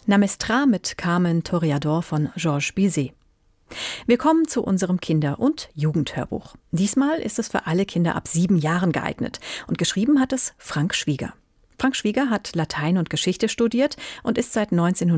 Namestra mit Carmen Toreador von Georges Bizet. Wir kommen zu unserem Kinder- und Jugendhörbuch. Diesmal ist es für alle Kinder ab 7 Jahren geeignet und geschrieben hat es Frank Schwieger. Frank Schwieger hat Latein und Geschichte studiert und ist seit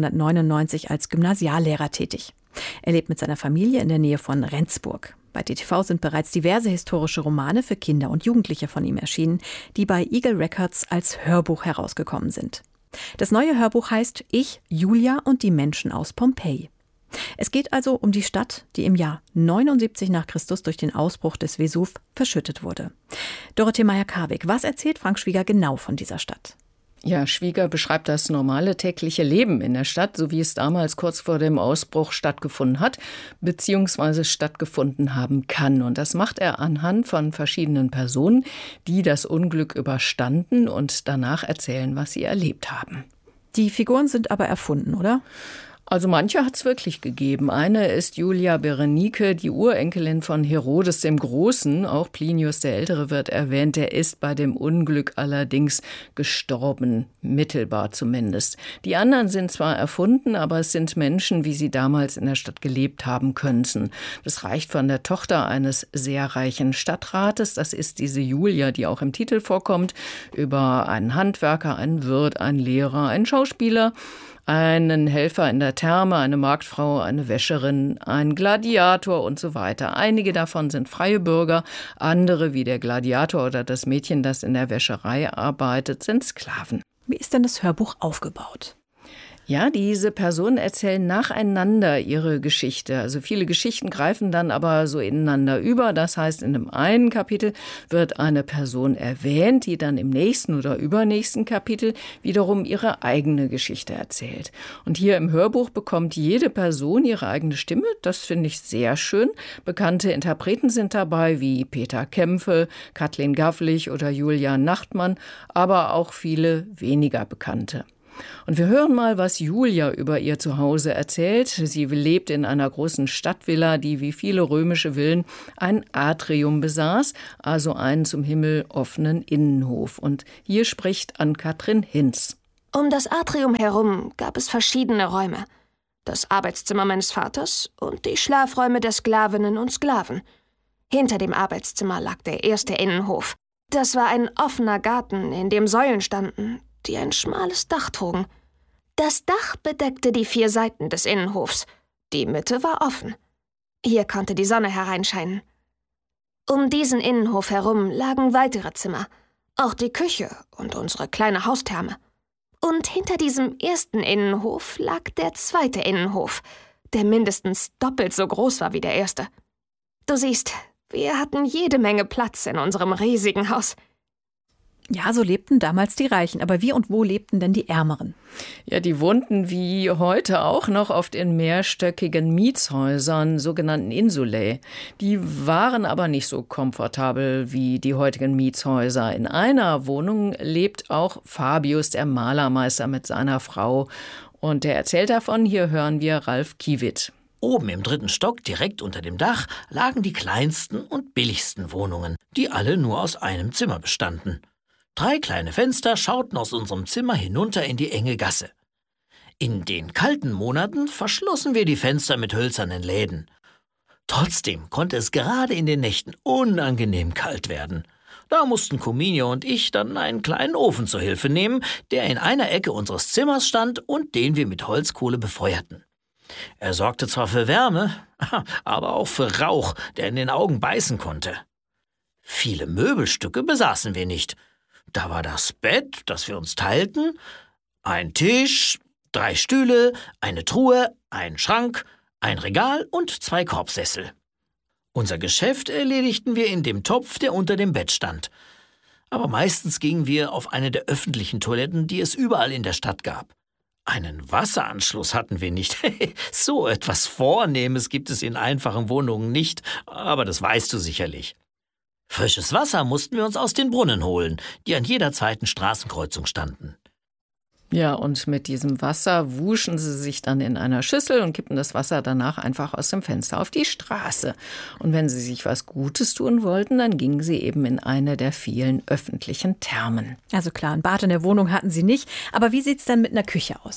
1999 als Gymnasiallehrer tätig. Er lebt mit seiner Familie in der Nähe von Rendsburg. Bei DTV sind bereits diverse historische Romane für Kinder und Jugendliche von ihm erschienen, die bei Eagle Records als Hörbuch herausgekommen sind. Das neue Hörbuch heißt Ich, Julia und die Menschen aus Pompeji. Es geht also um die Stadt, die im Jahr 79 nach Christus durch den Ausbruch des Vesuv verschüttet wurde. Dorothee Meyer-Karwig, was erzählt Frank Schwieger genau von dieser Stadt? Ja, Schwieger beschreibt das normale tägliche Leben in der Stadt, so wie es damals kurz vor dem Ausbruch stattgefunden hat, beziehungsweise stattgefunden haben kann. Und das macht er anhand von verschiedenen Personen, die das Unglück überstanden und danach erzählen, was sie erlebt haben. Die Figuren sind aber erfunden, oder? Also manche hat es wirklich gegeben. Eine ist Julia Berenike, die Urenkelin von Herodes dem Großen. Auch Plinius der Ältere wird erwähnt. Der ist bei dem Unglück allerdings gestorben, mittelbar zumindest. Die anderen sind zwar erfunden, aber es sind Menschen, wie sie damals in der Stadt gelebt haben könnten. Das reicht von der Tochter eines sehr reichen Stadtrates, das ist diese Julia, die auch im Titel vorkommt, über einen Handwerker, einen Wirt, einen Lehrer, einen Schauspieler, einen Helfer in der Therme, eine Marktfrau, eine Wäscherin, ein Gladiator und so weiter. Einige davon sind freie Bürger, andere, wie der Gladiator oder das Mädchen, das in der Wäscherei arbeitet, sind Sklaven. Wie ist denn das Hörbuch aufgebaut? Ja, diese Personen erzählen nacheinander ihre Geschichte. Also viele Geschichten greifen dann aber so ineinander über. Das heißt, in einem einen Kapitel wird eine Person erwähnt, die dann im nächsten oder übernächsten Kapitel wiederum ihre eigene Geschichte erzählt. Und hier im Hörbuch bekommt jede Person ihre eigene Stimme. Das finde ich sehr schön. Bekannte Interpreten sind dabei, wie Peter Kämpfe, Kathleen Gavlich oder Julian Nachtmann, aber auch viele weniger Bekannte. Und wir hören mal, was Julia über ihr Zuhause erzählt. Sie lebt in einer großen Stadtvilla, die wie viele römische Villen ein Atrium besaß, also einen zum Himmel offenen Innenhof. Und hier spricht Ann-Kathrin Hinz. Um das Atrium herum gab es verschiedene Räume. Das Arbeitszimmer meines Vaters und die Schlafräume der Sklavinnen und Sklaven. Hinter dem Arbeitszimmer lag der erste Innenhof. Das war ein offener Garten, in dem Säulen standen, die ein schmales Dach trugen. Das Dach bedeckte die 4 Seiten des Innenhofs. Die Mitte war offen. Hier konnte die Sonne hereinscheinen. Um diesen Innenhof herum lagen weitere Zimmer, auch die Küche und unsere kleine Haustherme. Und hinter diesem ersten Innenhof lag der zweite Innenhof, der mindestens doppelt so groß war wie der erste. Du siehst, wir hatten jede Menge Platz in unserem riesigen Haus. Ja, so lebten damals die Reichen. Aber wie und wo lebten denn die Ärmeren? Ja, die wohnten wie heute auch noch oft in mehrstöckigen Mietshäusern, sogenannten Insulae. Die waren aber nicht so komfortabel wie die heutigen Mietshäuser. In einer Wohnung lebt auch Fabius, der Malermeister, mit seiner Frau. Und der erzählt davon, hier hören wir Ralf Kiewitt. Oben im 3. Stock, direkt unter dem Dach, lagen die kleinsten und billigsten Wohnungen, die alle nur aus einem Zimmer bestanden. 3 kleine Fenster schauten aus unserem Zimmer hinunter in die enge Gasse. In den kalten Monaten verschlossen wir die Fenster mit hölzernen Läden. Trotzdem konnte es gerade in den Nächten unangenehm kalt werden. Da mussten Comminio und ich dann einen kleinen Ofen zur Hilfe nehmen, der in einer Ecke unseres Zimmers stand und den wir mit Holzkohle befeuerten. Er sorgte zwar für Wärme, aber auch für Rauch, der in den Augen beißen konnte. Viele Möbelstücke besaßen wir nicht. Da war das Bett, das wir uns teilten, ein Tisch, 3 Stühle, eine Truhe, ein Schrank, ein Regal und 2 Korbsessel. Unser Geschäft erledigten wir in dem Topf, der unter dem Bett stand. Aber meistens gingen wir auf eine der öffentlichen Toiletten, die es überall in der Stadt gab. Einen Wasseranschluss hatten wir nicht. So etwas Vornehmes gibt es in einfachen Wohnungen nicht, aber das weißt du sicherlich. Frisches Wasser mussten wir uns aus den Brunnen holen, die an jeder zweiten Straßenkreuzung standen. Ja, und mit diesem Wasser wuschen sie sich dann in einer Schüssel und kippen das Wasser danach einfach aus dem Fenster auf die Straße. Und wenn sie sich was Gutes tun wollten, dann gingen sie eben in eine der vielen öffentlichen Thermen. Also klar, ein Bad in der Wohnung hatten sie nicht. Aber wie sieht's dann mit einer Küche aus?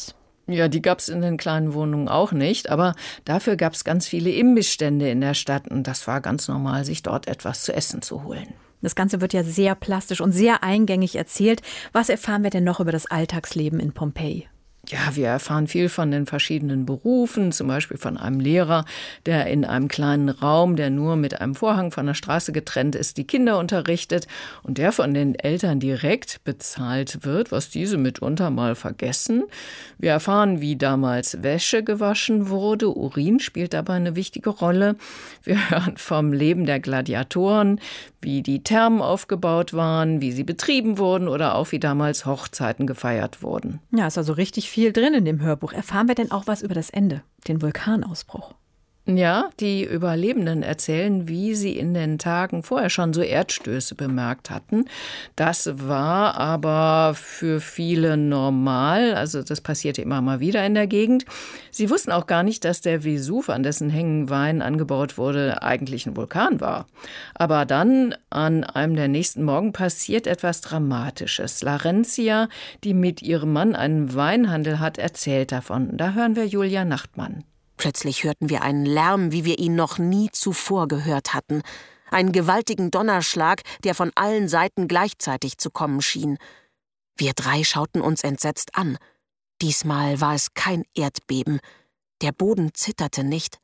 Ja, die gab es in den kleinen Wohnungen auch nicht, aber dafür gab es ganz viele Imbissstände in der Stadt und das war ganz normal, sich dort etwas zu essen zu holen. Das Ganze wird ja sehr plastisch und sehr eingängig erzählt. Was erfahren wir denn noch über das Alltagsleben in Pompeji? Ja, wir erfahren viel von den verschiedenen Berufen, zum Beispiel von einem Lehrer, der in einem kleinen Raum, der nur mit einem Vorhang von der Straße getrennt ist, die Kinder unterrichtet und der von den Eltern direkt bezahlt wird, was diese mitunter mal vergessen. Wir erfahren, wie damals Wäsche gewaschen wurde. Urin spielt dabei eine wichtige Rolle. Wir hören vom Leben der Gladiatoren, wie die Thermen aufgebaut waren, wie sie betrieben wurden oder auch wie damals Hochzeiten gefeiert wurden. Ja, ist also richtig viel drin in dem Hörbuch. Erfahren wir denn auch was über das Ende, den Vulkanausbruch? Ja, die Überlebenden erzählen, wie sie in den Tagen vorher schon so Erdstöße bemerkt hatten. Das war aber für viele normal, also das passierte immer mal wieder in der Gegend. Sie wussten auch gar nicht, dass der Vesuv, an dessen Hängen Wein angebaut wurde, eigentlich ein Vulkan war. Aber dann, an einem der nächsten Morgen, passiert etwas Dramatisches. Larentia, die mit ihrem Mann einen Weinhandel hat, erzählt davon. Da hören wir Julia Nachtmann. Plötzlich hörten wir einen Lärm, wie wir ihn noch nie zuvor gehört hatten. Einen gewaltigen Donnerschlag, der von allen Seiten gleichzeitig zu kommen schien. Wir drei schauten uns entsetzt an. Diesmal war es kein Erdbeben. Der Boden zitterte nicht.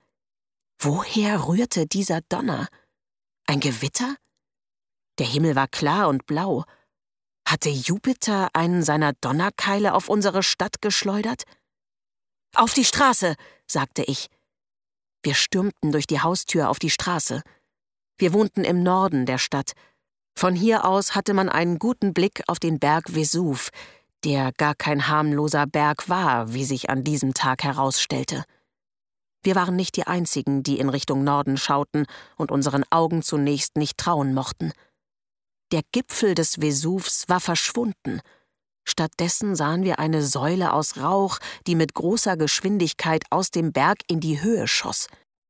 Woher rührte dieser Donner? Ein Gewitter? Der Himmel war klar und blau. Hatte Jupiter einen seiner Donnerkeile auf unsere Stadt geschleudert? »Auf die Straße«, sagte ich. Wir stürmten durch die Haustür auf die Straße. Wir wohnten im Norden der Stadt. Von hier aus hatte man einen guten Blick auf den Berg Vesuv, der gar kein harmloser Berg war, wie sich an diesem Tag herausstellte. Wir waren nicht die Einzigen, die in Richtung Norden schauten und unseren Augen zunächst nicht trauen mochten. Der Gipfel des Vesuvs war verschwunden. Stattdessen sahen wir eine Säule aus Rauch, die mit großer Geschwindigkeit aus dem Berg in die Höhe schoss.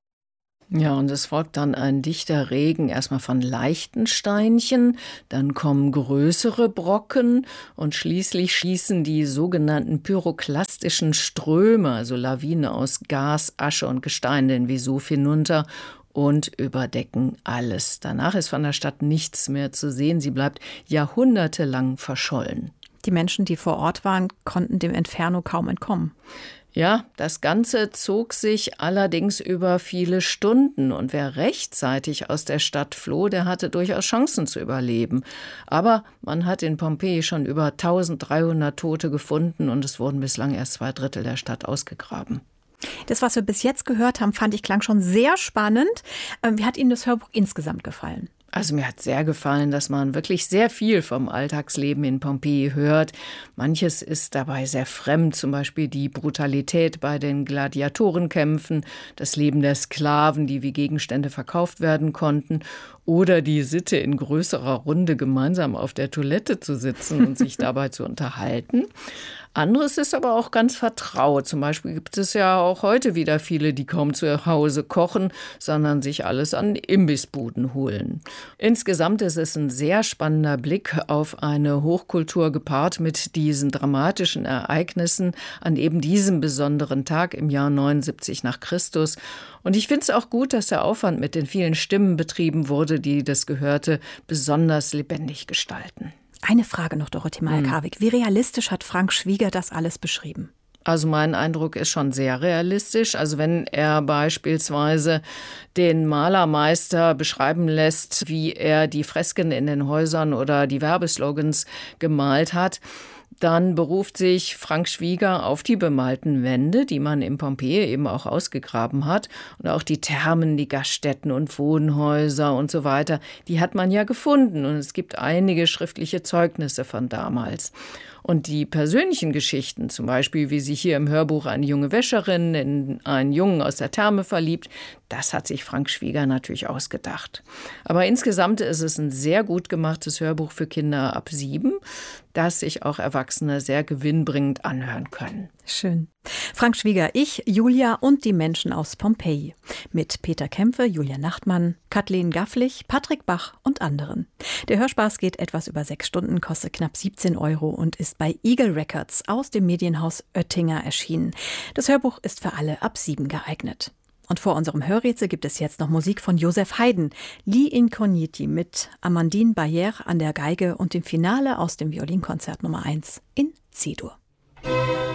Ja, und es folgt dann ein dichter Regen, erstmal von leichten Steinchen, dann kommen größere Brocken und schließlich schießen die sogenannten pyroklastischen Ströme, also Lawinen aus Gas, Asche und Gestein, den Vesuv hinunter und überdecken alles. Danach ist von der Stadt nichts mehr zu sehen, sie bleibt jahrhundertelang verschollen. Die Menschen, die vor Ort waren, konnten dem Inferno kaum entkommen. Ja, das Ganze zog sich allerdings über viele Stunden und wer rechtzeitig aus der Stadt floh, der hatte durchaus Chancen zu überleben. Aber man hat in Pompeji schon über 1300 Tote gefunden und es wurden bislang erst 2/3 der Stadt ausgegraben. Das, was wir bis jetzt gehört haben, fand ich, klang schon sehr spannend. Wie hat Ihnen das Hörbuch insgesamt gefallen? Also mir hat sehr gefallen, dass man wirklich sehr viel vom Alltagsleben in Pompeji hört. Manches ist dabei sehr fremd, zum Beispiel die Brutalität bei den Gladiatorenkämpfen, das Leben der Sklaven, die wie Gegenstände verkauft werden konnten, oder die Sitte, in größerer Runde gemeinsam auf der Toilette zu sitzen und sich dabei zu unterhalten. Anderes ist aber auch ganz vertraut. Zum Beispiel gibt es ja auch heute wieder viele, die kaum zu Hause kochen, sondern sich alles an Imbissbuden holen. Insgesamt ist es ein sehr spannender Blick auf eine Hochkultur gepaart mit diesen dramatischen Ereignissen an eben diesem besonderen Tag im Jahr 79 nach Christus. Und ich finde es auch gut, dass der Aufwand mit den vielen Stimmen betrieben wurde, die das Gehörte besonders lebendig gestalten. Eine Frage noch, Dorothee Meyer-Karwig. Wie realistisch hat Frank Schwieger das alles beschrieben? Also mein Eindruck ist schon sehr realistisch. Also wenn er beispielsweise den Malermeister beschreiben lässt, wie er die Fresken in den Häusern oder die Werbeslogans gemalt hat, dann beruft sich Frank Schwieger auf die bemalten Wände, die man in Pompeji eben auch ausgegraben hat. Und auch die Thermen, die Gaststätten und Wohnhäuser und so weiter, die hat man ja gefunden. Und es gibt einige schriftliche Zeugnisse von damals. Und die persönlichen Geschichten, zum Beispiel wie sich hier im Hörbuch eine junge Wäscherin in einen Jungen aus der Therme verliebt, Das hat sich Frank Schwieger natürlich ausgedacht. Aber insgesamt ist es ein sehr gut gemachtes Hörbuch für Kinder ab 7, das sich auch Erwachsene sehr gewinnbringend anhören können. Schön. Frank Schwieger, Ich, Julia und die Menschen aus Pompeji. Mit Peter Kämpfe, Julia Nachtmann, Kathleen Gafflich, Patrick Bach und anderen. Der Hörspaß geht etwas über 6 Stunden, kostet knapp 17 € und ist bei Eagle Records aus dem Medienhaus Oettinger erschienen. Das Hörbuch ist für alle ab 7 geeignet. Und vor unserem Hörrätsel gibt es jetzt noch Musik von Joseph Haydn, Gli Incogniti mit Amandine Bayer an der Geige und dem Finale aus dem Violinkonzert Nummer 1 in C-Dur.